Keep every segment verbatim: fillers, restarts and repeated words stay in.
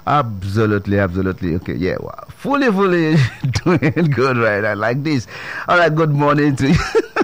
Absolutely, absolutely. Okay, yeah, well, fully, fully doing good, right? I like this. All right, good morning to you.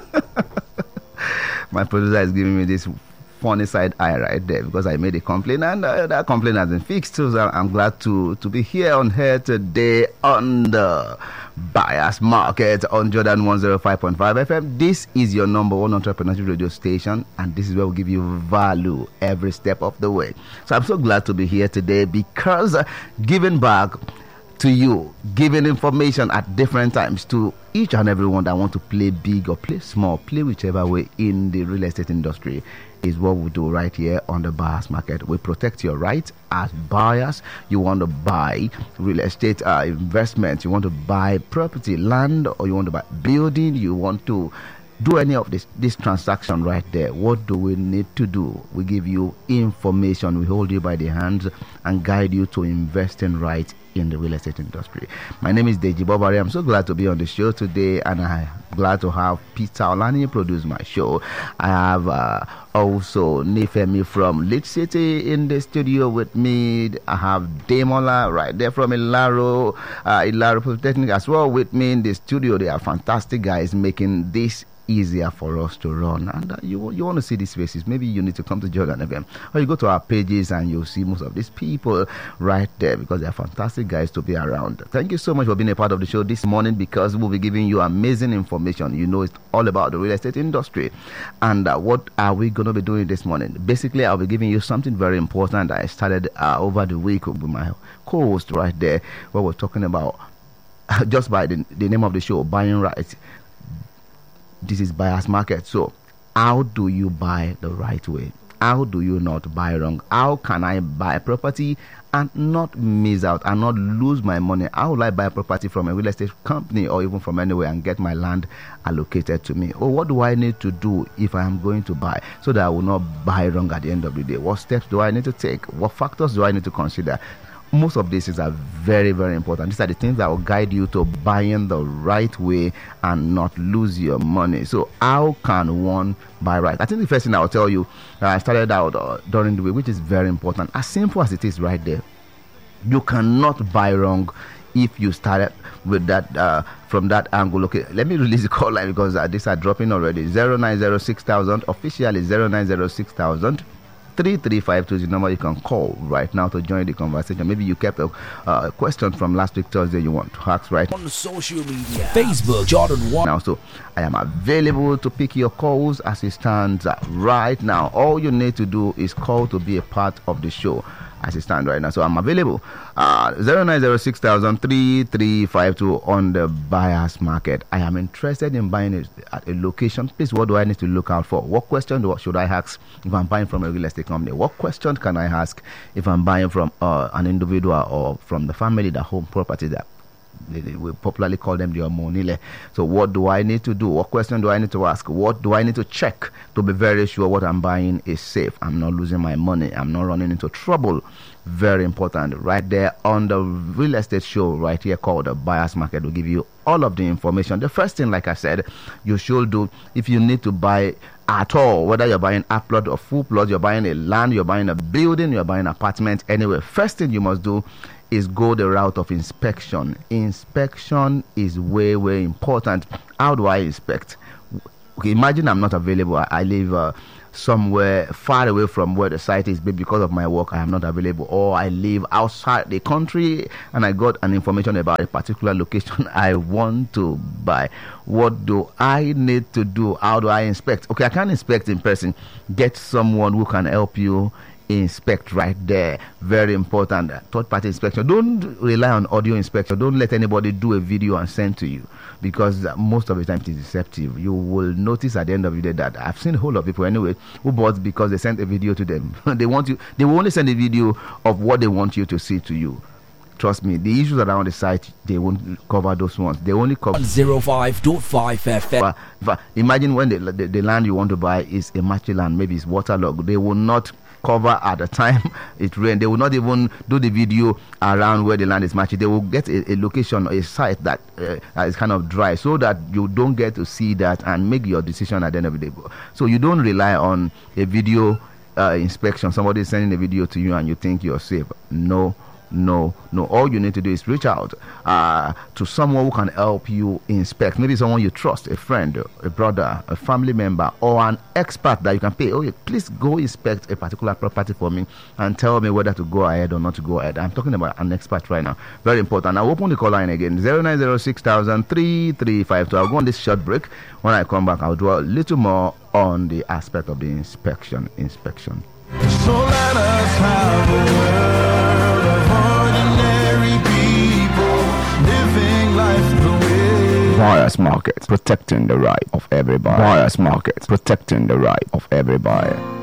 My producer is giving me this funny side eye right there because I made a complaint and uh, that complaint has been fixed. So I'm glad to to be here on here today on the Bias Market on Jordan one oh five point five F M. This is your number one entrepreneurship radio station, and this is where we give you value every step of the way. So I'm so glad to be here today because uh, giving back to you, giving information at different times to each and everyone that want to play big or play small, play whichever way in the real estate industry is what we do right here on the Buyers Market. We protect your rights as buyers. You want to buy real estate uh, investments, you want to buy property, land, or you want to buy building, you want to do any of this this transaction right there. What do we need to do? We give you information, we hold you by the hands and guide you to investing right in the real estate industry. My name is Deji Bobari. I'm so glad to be on the show today, and I'm glad to have Peter Olani produce my show. I have uh, also Nifemi from Lead City in the studio with me. I have Demola right there from Ilaro, uh, Ilaro Polytechnic as well with me in the studio. They are fantastic guys making this easier for us to run, and uh, you you want to see these faces, maybe you need to come to Jordan F M, or you go to our pages and you'll see most of these people right there because they're fantastic guys to be around. Thank you so much for being a part of the show this morning, because we'll be giving you amazing information. You know, it's all about the real estate industry. And uh, what are we going to be doing this morning? Basically, I'll be giving you something very important I started uh, over the week with my co-host right there, where we're talking about just by the, the name of the show, buying right. This is Buyers Market. So how do you buy the right way? How do you not buy wrong? How can I buy property and not miss out and not lose my money? How will I buy property from a real estate company or even from anywhere and get my land allocated to me? Or what do I need to do if I am going to buy so that I will not buy wrong at the end of the day? What steps do I need to take? What factors do I need to consider? Most of these are very, very important. These are the things that will guide you to buying the right way and not lose your money. So how can one buy right? I think the first thing I'll tell you, uh, I started out uh, during the week, which is very important. As simple as it is right there, you cannot buy wrong if you started with that uh, from that angle. Okay, let me release the call line because uh, these are dropping already. zero nine zero six thousand, officially zero nine zero six thousand. three three five two is the number you can call right now to join the conversation. Maybe you kept a uh, question from last week Thursday you want to ask right on social media, Facebook, Jordan one. Now, so I am available to pick your calls as it stands right now. All you need to do is call to be a part of the show as it stands right now. So I'm available uh, zero nine zero six thousand, three three five two on the Buyers Market. I am interested in buying it at a location. Please, what do I need to look out for? What question do, should I ask if I'm buying from a real estate company? What question can I ask if I'm buying from uh, an individual or from the family that home property that we popularly call them the Omonile? So what do I need to do? What question do I need to ask? What do I need to check to be very sure what I'm buying is safe? I'm not losing my money. I'm not running into trouble. Very important. Right there on the real estate show right here called the Buyers Market will give you all of the information. The first thing, like I said, you should do if you need to buy at all, whether you're buying a plot or full plot, you're buying a land, you're buying a building, you're buying an apartment, anyway, first thing you must do is go the route of inspection. Inspection is way, way important. How do I inspect? Okay, imagine I'm not available. I, I live uh, somewhere far away from where the site is, but because of my work, I am not available. Or I live outside the country and I got an information about a particular location I want to buy. What do I need to do? How do I inspect? Okay, I can't inspect in person. Get someone who can help you inspect right there. Very important. Third party inspection. Don't rely on audio inspection. Don't let anybody do a video and send to you, because most of the time it is deceptive. You will notice at the end of the day that I've seen a whole lot of people anyway who bought because they sent a video to them. They want you, they will only send a video of what they want you to see to you. Trust me, the issues around the site, they won't cover those ones. They only cover zero five point five F M. But imagine when the, the, the land you want to buy is a machi land, maybe it's waterlogged. They will not cover at the time it rained. They will not even do the video around where the land is matching. They will get a, a location, a site that uh, is kind of dry, so that you don't get to see that and make your decision at the end of the day. So you don't rely on a video uh, inspection. Somebody is sending a video to you and you think you're safe. No No, no. All you need to do is reach out uh, to someone who can help you inspect. Maybe someone you trust, a friend, a brother, a family member, or an expert that you can pay. Okay, please go inspect a particular property for me and tell me whether to go ahead or not to go ahead. I'm talking about an expert right now. Very important. I'll open the call line again. zero nine zero six thousand three three five two. I'll go on this short break. When I come back, I'll do a little more on the aspect of the inspection. Inspection. So let us have a world of ordinary people living life the way. Buyers Market, protecting the right of everybody. Buyers Market, protecting the right of everybody.